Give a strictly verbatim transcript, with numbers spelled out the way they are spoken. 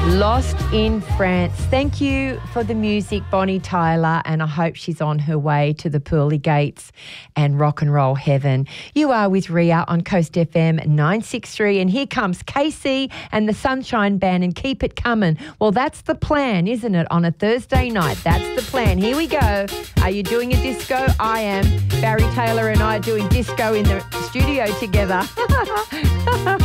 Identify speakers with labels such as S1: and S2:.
S1: Lost in France. Thank you for the music, Bonnie Tyler, and I hope she's on her way to the pearly gates and rock and roll heaven. You are with Ria on Coast F M nine sixty-three, and here comes Casey and the Sunshine Band and Keep It Coming. Well, that's the plan, isn't it? On a Thursday night, that's the plan. Here we go. Are you doing a disco? I am. Barry Taylor and I are doing disco in the studio together.